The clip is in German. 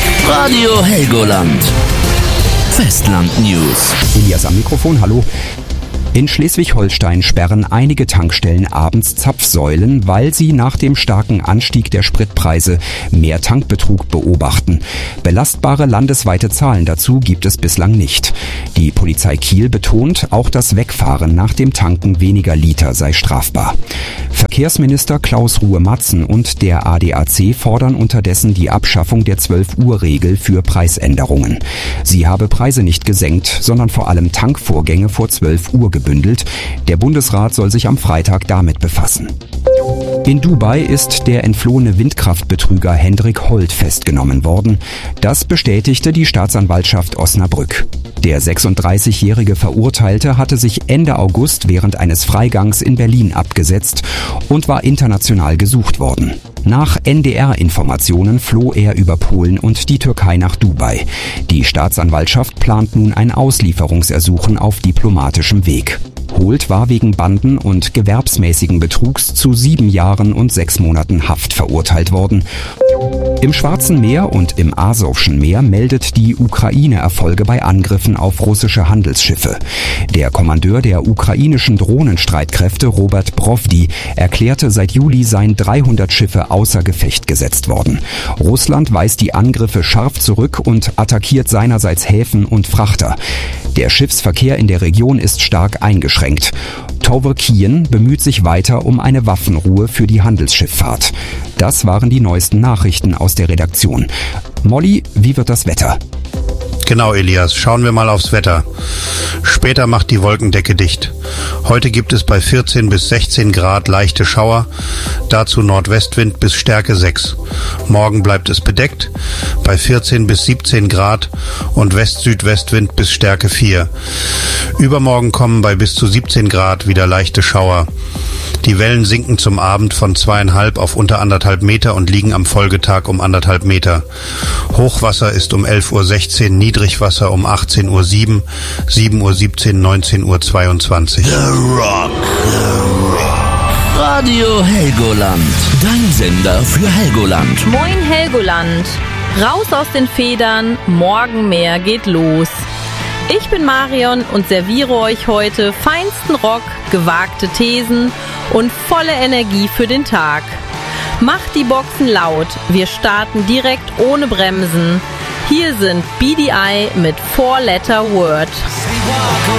Radio Helgoland. Festland News. Elias am Mikrofon, hallo. In Schleswig-Holstein sperren einige Tankstellen abends Zapfsäulen, weil sie nach dem starken Anstieg der Spritpreise mehr Tankbetrug beobachten. Belastbare landesweite Zahlen dazu gibt es bislang nicht. Die Polizei Kiel betont, auch das Wegfahren nach dem Tanken weniger Liter sei strafbar. Verkehrsminister Klaus Ruhe-Matzen und der ADAC fordern unterdessen die Abschaffung der 12-Uhr-Regel für Preisänderungen. Sie habe Preise nicht gesenkt, sondern vor allem Tankvorgänge vor 12 Uhr gebündelt. Der Bundesrat soll sich am Freitag damit befassen. In Dubai ist der entflohene Windkraftbetrüger Hendrik Holt festgenommen worden. Das bestätigte die Staatsanwaltschaft Osnabrück. Der 36-jährige Verurteilte hatte sich Ende August während eines Freigangs in Berlin abgesetzt und war international gesucht worden. Nach NDR-Informationen floh er über Polen und die Türkei nach Dubai. Die Staatsanwaltschaft plant nun ein Auslieferungsersuchen auf diplomatischem Weg. Holt war wegen Banden- und gewerbsmäßigen Betrugs zu 7 Jahren und 6 Monaten Haft verurteilt worden. Im Schwarzen Meer und im Asowschen Meer meldet die Ukraine Erfolge bei Angriffen auf russische Handelsschiffe. Der Kommandeur der ukrainischen Drohnenstreitkräfte, Robert Brovdi, erklärte, seit Juli seien 300 Schiffe außer Gefecht gesetzt worden. Russland weist die Angriffe scharf zurück und attackiert seinerseits Häfen und Frachter. Der Schiffsverkehr in der Region ist stark eingeschränkt. Towrkien bemüht sich weiter um eine Waffenruhe für die Handelsschifffahrt. Das waren die neuesten Nachrichten aus der Redaktion. Molly, wie wird das Wetter? Genau, Elias. Schauen wir mal aufs Wetter. Später macht die Wolkendecke dicht. Heute gibt es bei 14 bis 16 Grad leichte Schauer, dazu Nordwestwind bis Stärke 6. Morgen bleibt es bedeckt bei 14 bis 17 Grad und West-Südwestwind bis Stärke 4. Übermorgen kommen bei bis zu 17 Grad wieder leichte Schauer. Die Wellen sinken zum Abend von 2,5 auf unter 1,5 Meter und liegen am Folgetag um 1,5 Meter. Hochwasser ist um 11:16 Uhr, Niedrigwasser um 18:07 Uhr, 7:17 Uhr, 19:22 Uhr. The Rock. Radio Helgoland. Dein Sender für Helgoland. Moin Helgoland. Raus aus den Federn, morgen mehr geht los. Ich bin Marion und serviere euch heute feinsten Rock, gewagte Thesen und volle Energie für den Tag. Macht die Boxen laut, wir starten direkt ohne Bremsen. Hier sind BDI mit 4-Letter Word.